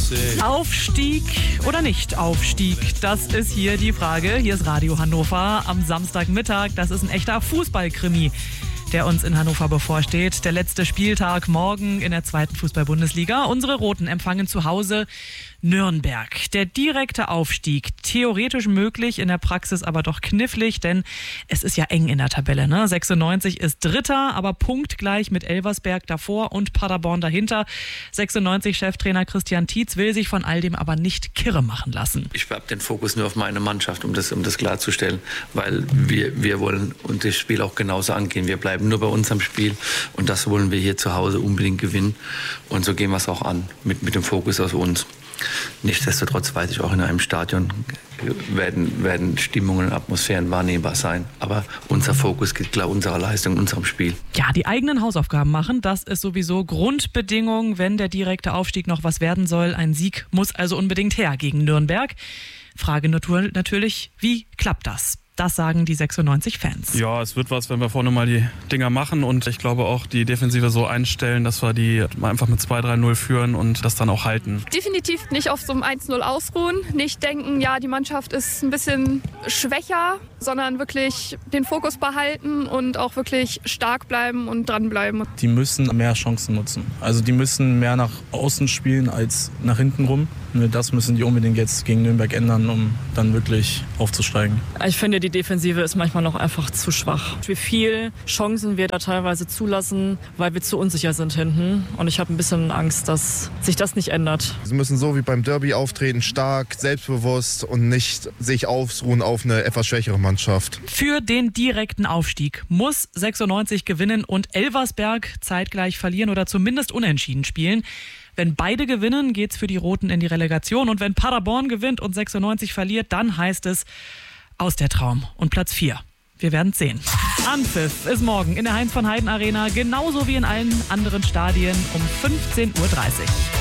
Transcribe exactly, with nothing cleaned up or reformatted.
Aufstieg oder nicht Aufstieg? Das ist hier die Frage. Hier ist Radio Hannover am Samstagmittag. Das ist ein echter Fußballkrimi, der uns in Hannover bevorsteht. Der letzte Spieltag morgen in der zweiten Fußball-Bundesliga. Unsere Roten empfangen zu Hause Nürnberg. Der direkte Aufstieg, theoretisch möglich, in der Praxis aber doch knifflig, denn es ist ja eng in der Tabelle. Ne? sechsundneunzig ist Dritter, aber punktgleich mit Elversberg davor und Paderborn dahinter. sechsundneunzig-Cheftrainer Christian Tietz will sich von all dem aber nicht kirre machen lassen. Ich habe den Fokus nur auf meine Mannschaft, um das, um das klarzustellen, weil wir, wir wollen und das Spiel auch genauso angehen. Wir bleiben nur bei unserem Spiel und das wollen wir hier zu Hause unbedingt gewinnen und so gehen wir es auch an, mit, mit dem Fokus auf uns. Nichtsdestotrotz weiß ich auch, in einem Stadion werden, werden Stimmungen und Atmosphären wahrnehmbar sein. Aber unser Fokus gilt klar unserer Leistung, unserem Spiel. Ja, die eigenen Hausaufgaben machen, das ist sowieso Grundbedingung, wenn der direkte Aufstieg noch was werden soll. Ein Sieg muss also unbedingt her gegen Nürnberg. Frage natürlich, wie klappt das? Das sagen die sechsundneunzig-Fans. Ja, es wird was, wenn wir vorne mal die Dinger machen und ich glaube auch die Defensive so einstellen, dass wir die mal einfach mit zwei drei null führen und das dann auch halten. Definitiv nicht auf so einem eins null ausruhen, nicht denken, ja, die Mannschaft ist ein bisschen schwächer, sondern wirklich den Fokus behalten und auch wirklich stark bleiben und dranbleiben. Die müssen mehr Chancen nutzen. Also die müssen mehr nach außen spielen als nach hinten rum. Das müssen die unbedingt jetzt gegen Nürnberg ändern, um dann wirklich aufzusteigen. Ich finde, die Defensive ist manchmal noch einfach zu schwach. Wie viel Chancen wir da teilweise zulassen, weil wir zu unsicher sind hinten. Und ich habe ein bisschen Angst, dass sich das nicht ändert. Sie müssen so wie beim Derby auftreten, stark, selbstbewusst und nicht sich ausruhen auf eine etwas schwächere Mannschaft. Für den direkten Aufstieg muss sechsundneunzig gewinnen und Elversberg zeitgleich verlieren oder zumindest unentschieden spielen. Wenn beide gewinnen, geht's für die Roten in die Relegation. Und wenn Paderborn gewinnt und sechsundneunzig verliert, dann heißt es aus der Traum und Platz vier. Wir werden sehen. Anpfiff ist morgen in der Heinz von Heiden Arena, genauso wie in allen anderen Stadien um fünfzehn Uhr dreißig.